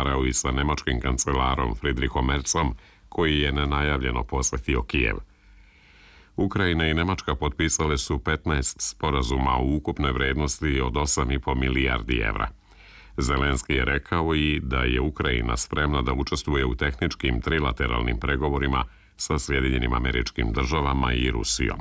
razgovarao i sa nemačkim kancelarom Friedrichom Merzom, koji je nenajavljeno posjetio Kijev. Ukrajina i Nemačka potpisale su 15 sporazuma u ukupnoj vrednosti od 8,5 milijardi evra. Zelenski je rekao i da je Ukrajina spremna da učestvuje u tehničkim trilateralnim pregovorima sa Sjedinjenim Američkim Državama i Rusijom.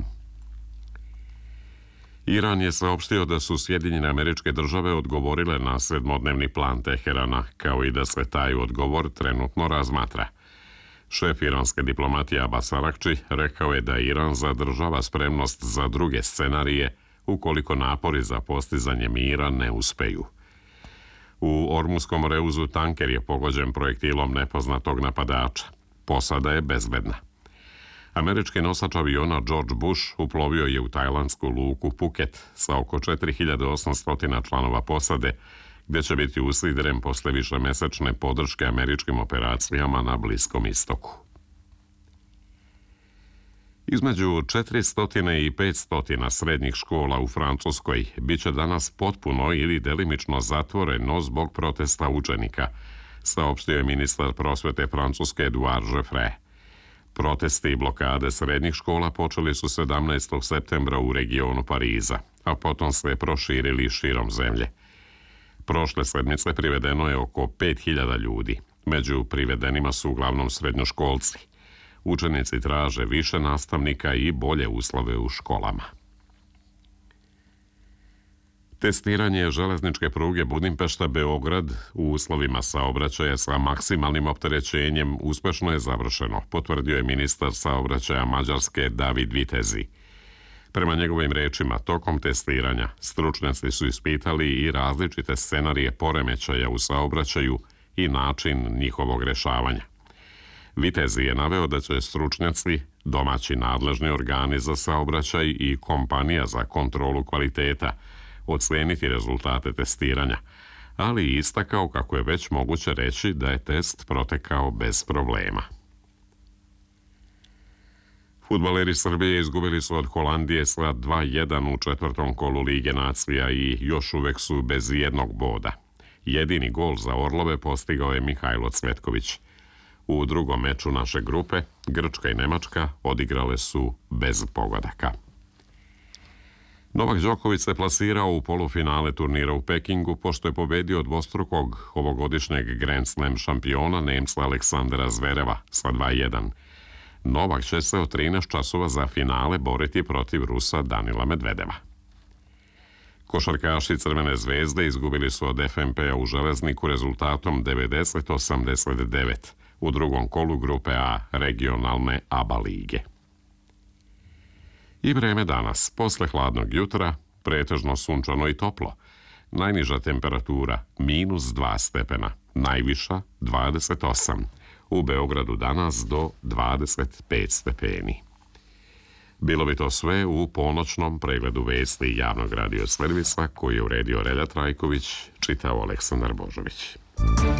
Iran je saopštio da su Sjedinjene Američke Države odgovorile na 7-dnevni plan Teherana, kao i da se taj odgovor trenutno razmatra. Šef iranske diplomatije Abbas Araghči rekao je da Iran zadržava spremnost za druge scenarije ukoliko napori za postizanje mira ne uspeju. U Ormuskom reuzu tanker je pogođen projektilom nepoznatog napadača. Posada je bezbedna. Američki nosač aviona George Bush uplovio je u tajlandsku luku Phuket sa oko 4800 članova posade, gdje će biti usidren posle višemesečne podrške američkim operacijama na Bliskom istoku. Između 400 i 500 srednjih škola u Francuskoj biće danas potpuno ili delimično zatvoreno zbog protesta učenika, saopštio je ministar prosvete Francuske Edouard Geoffroy. Protesti i blokade srednjih škola počeli su 17. septembra u regionu Pariza, a potom se proširili širom zemlje. Prošle sedmice privedeno je oko 5000 ljudi. Među privedenima su uglavnom srednjoškolci. Učenici traže više nastavnika i bolje uslove u školama. Testiranje železničke pruge Budimpešta-Beograd u uslovima saobraćaja sa maksimalnim opterećenjem uspešno je završeno, potvrdio je ministar saobraćaja Mađarske David Vitezi. Prema njegovim rečima, tokom testiranja stručnjaci su ispitali i različite scenarije poremećaja u saobraćaju i način njihovog rešavanja. Vitezi je naveo da će stručnjaci, domaći nadležni organi za saobraćaj i kompanija za kontrolu kvaliteta oceniti rezultate testiranja, ali i istakao kako je već moguće reći da je test protekao bez problema. Fudbaleri Srbije izgubili su od Holandije sa 2:1 u četvrtom kolu Lige nacija i još uvek su bez jednog boda. Jedini gol za Orlove postigao je Mihajlo Cvetković. U drugom meču naše grupe, Grčka i Nemačka odigrale su bez pogodaka. Novak Đoković se plasirao u polufinale turnira u Pekingu pošto je pobedio dvostrukog ovogodišnjeg Grand Slam šampiona Nemca Aleksandra Zvereva sa 2:1. Novak će se od 13 časova za finale boriti protiv Rusa Danila Medvedeva. Košarkaši Crvene zvezde izgubili su od FNP-a u Železniku rezultatom 90-89 u drugom kolu grupe A regionalne ABA lige. I vreme danas, posle hladnog jutra, pretežno sunčano i toplo. Najniža temperatura -2 stepena, najviša 28. U Beogradu danas do 25 stepeni. Bilo bi to sve u ponoćnom pregledu vesti javnog radio servisa koji je uredio Relja Trajković, čitao Aleksandar Božović.